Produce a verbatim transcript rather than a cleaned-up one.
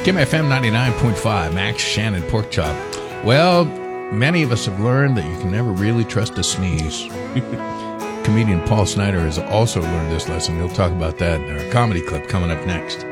Kim F M ninety-nine point five, Max Shannon Pork Chop. Well, many of us have learned that you can never really trust a sneeze. Comedian Paul Snider has also learned this lesson. He'll talk about that in our comedy clip coming up next.